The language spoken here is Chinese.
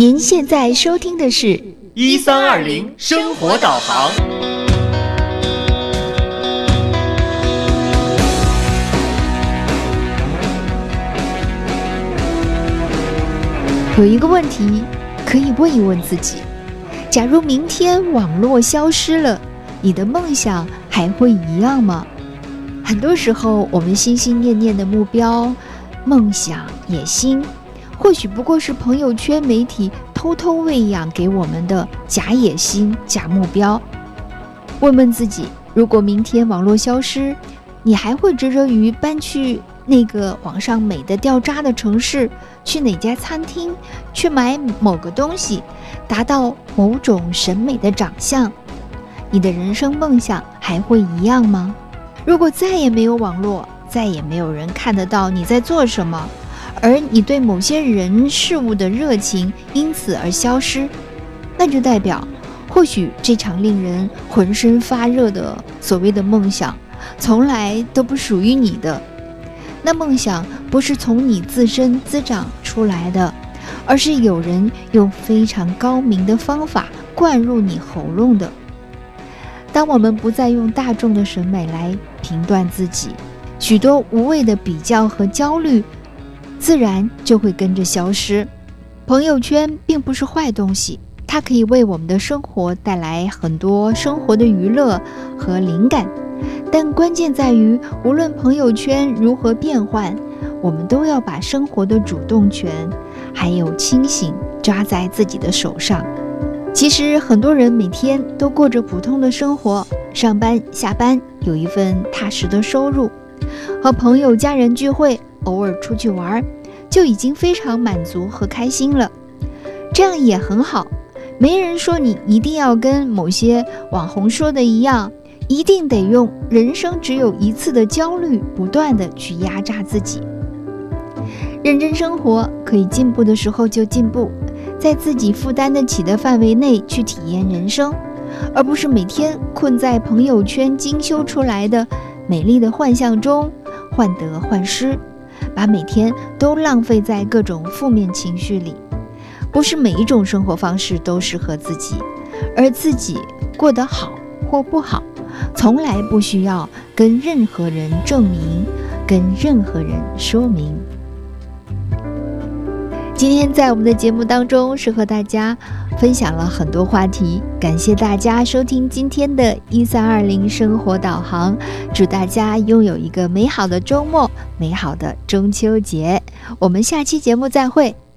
您现在收听的是 1320生活导航。 有一个问题可以问一问自己，假如明天网络消失了，你的梦想还会一样吗？很多时候我们心心念念的目标、梦想、野心，或许不过是朋友圈媒体偷偷喂养给我们的假野心、假目标。问问自己，如果明天网络消失，你还会执着于搬去那个网上美得掉渣的城市，去哪家餐厅，去买某个东西，达到某种审美的长相？你的人生梦想还会一样吗？如果再也没有网络，再也没有人看得到你在做什么，而你对某些人事物的热情因此而消失，那就代表或许这场令人浑身发热的所谓的梦想从来都不属于你的。那梦想不是从你自身滋长出来的，而是有人用非常高明的方法灌入你喉咙的。当我们不再用大众的审美来评断自己，许多无谓的比较和焦虑自然就会跟着消失。朋友圈并不是坏东西，它可以为我们的生活带来很多生活的娱乐和灵感，但关键在于，无论朋友圈如何变换，我们都要把生活的主动权还有清醒抓在自己的手上。其实很多人每天都过着普通的生活，上班下班，有一份踏实的收入，和朋友家人聚会，偶尔出去玩，就已经非常满足和开心了。这样也很好，没人说你一定要跟某些网红说的一样，一定得用人生只有一次的焦虑不断的去压榨自己。认真生活，可以进步的时候就进步，在自己负担得起的范围内去体验人生，而不是每天困在朋友圈精修出来的美丽的幻象中患得患失，把每天都浪费在各种负面情绪里。不是每一种生活方式都适合自己，而自己过得好或不好，从来不需要跟任何人证明，跟任何人说明。今天在我们的节目当中是和大家分享了很多话题，感谢大家收听今天的1320生活导航，祝大家拥有一个美好的周末，美好的中秋节，我们下期节目再会。